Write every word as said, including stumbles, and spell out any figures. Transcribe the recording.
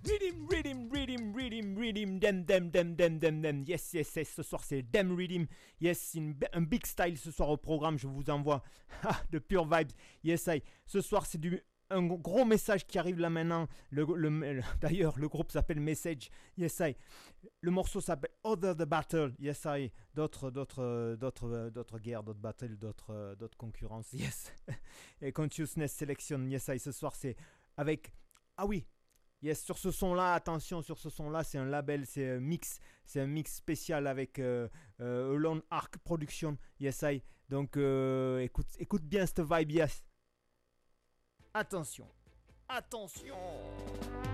Rhythm, rhythm, rhythm, rhythm, rhythm, dem, dem, dem, dem, dem, dem. Yes, yes, yes. Ce soir, c'est Dem Rhythm. Yes, une, un big style ce soir au programme. Je vous envoie de pure vibes. Yes, I. Ce soir, c'est du un gros message qui arrive là maintenant. Le, le, le, d'ailleurs, le groupe s'appelle Message. Yes, I. Le morceau s'appelle Other the Battle. Yes, I. D'autres, d'autres, d'autres, d'autres guerres, d'autres battles, d'autres, d'autres concurrences. Yes. Et Consciousness Selection. Yes, I. Ce soir, c'est avec. Ah oui. Yes, sur ce son-là, attention, sur ce son-là, c'est un label, c'est un mix, c'est un mix spécial avec euh, euh, Lone Arc Production, yes I. Donc euh, écoute, écoute bien cette vibe, yes. Attention, attention.